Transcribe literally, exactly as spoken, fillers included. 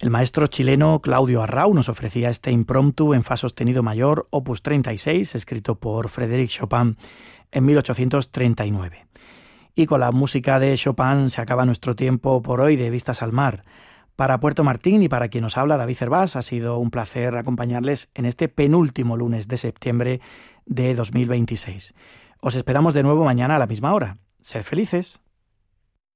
El maestro chileno Claudio Arrau nos ofrecía este impromptu en fa sostenido mayor, opus treinta y seis, escrito por Frédéric Chopin en mil ochocientos treinta y nueve. Y con la música de Chopin se acaba nuestro tiempo por hoy de Vistas al Mar. Para Puerto Martín y para quien nos habla, David Cervás, ha sido un placer acompañarles en este penúltimo lunes de septiembre de dos mil veintiséis. Os esperamos de nuevo mañana a la misma hora. Sed felices.